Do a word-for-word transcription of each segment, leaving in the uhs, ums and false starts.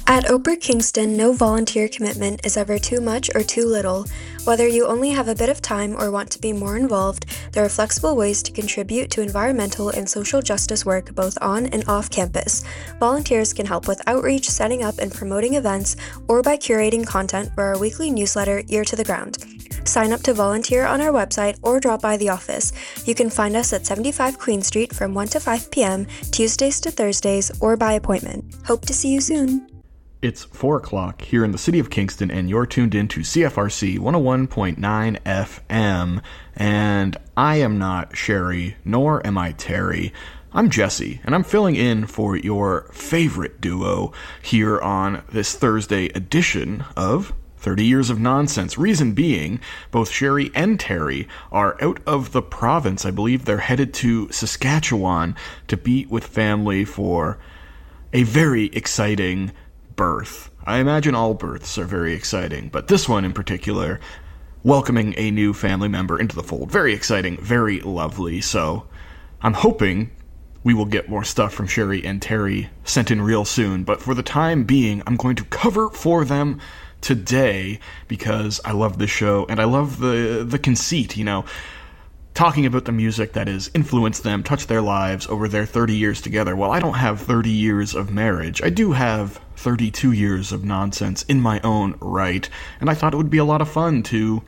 At Oprah Kingston, no volunteer commitment is ever too much or too little. Whether you only have a bit of time or want to be more involved, there are flexible ways to contribute to environmental and social justice work both on and off campus. Volunteers can help with outreach, setting up and promoting events, or by curating content for our weekly newsletter, Ear to the Ground. Sign up to volunteer on our website or drop by the office. You can find us at seventy-five Queen Street from one to five p.m., Tuesdays to Thursdays, or by appointment. Hope to see you soon. It's four o'clock here in the city of Kingston, and you're tuned in to C F R C one oh one point nine F M. And I am not Sherry, nor am I Terry. I'm Jesse, and I'm filling in for your favorite duo here on this Thursday edition of thirty Years of Nonsense. Reason being, both Sherry and Terry are out of the province. I believe they're headed to Saskatchewan to be with family for a very exciting birth. I imagine all births are very exciting, but this one in particular, welcoming a new family member into the fold. Very exciting, very lovely. So I'm hoping we will get more stuff from Sherry and Terry sent in real soon, but for the time being, I'm going to cover for them today because I love this show and I love the the conceit, you know, talking about the music that has influenced them, touched their lives over their thirty years together. Well, I don't have thirty years of marriage. I do have thirty-two years of nonsense in my own right, and I thought it would be a lot of fun to,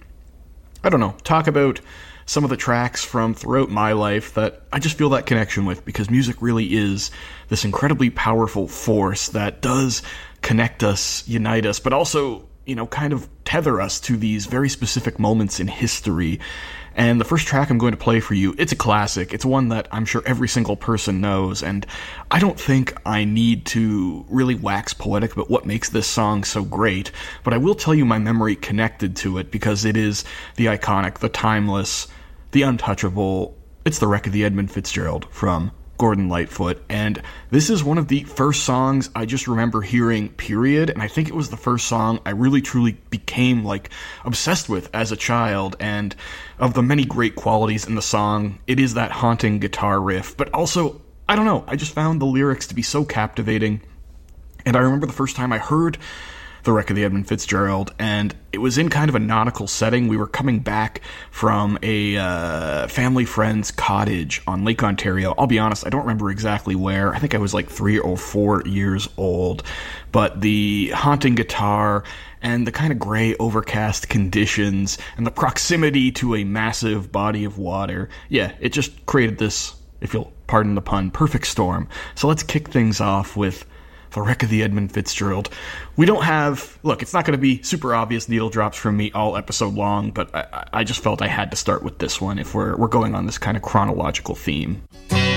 I don't know, talk about some of the tracks from throughout my life that I just feel that connection with, because music really is this incredibly powerful force that does connect us, unite us, but also, you know, kind of tether us to these very specific moments in history. And the first track I'm going to play for you, it's a classic. It's one that I'm sure every single person knows, and I don't think I need to really wax poetic about what makes this song so great, but I will tell you my memory connected to it, because it is the iconic, the timeless, the untouchable, it's the Wreck of the Edmund Fitzgerald from Gordon Lightfoot, and this is one of the first songs I just remember hearing, period, and I think it was the first song I really truly became, like, obsessed with as a child. And of the many great qualities in the song, it is that haunting guitar riff, but also, I don't know, I just found the lyrics to be so captivating. And I remember the first time I heard The Wreck of the Edmund Fitzgerald, and it was in kind of a nautical setting. We were coming back from a uh, family friend's cottage on Lake Ontario. I'll be honest, I don't remember exactly where. I think I was like three or four years old. But the haunting guitar and the kind of gray overcast conditions and the proximity to a massive body of water, yeah, it just created this, if you'll pardon the pun, perfect storm. So let's kick things off with The Wreck of the Edmund Fitzgerald. We don't have, look, it's not going to be super obvious needle drops from me all episode long, but I, I just felt I had to start with this one if we're we're going on this kind of chronological theme.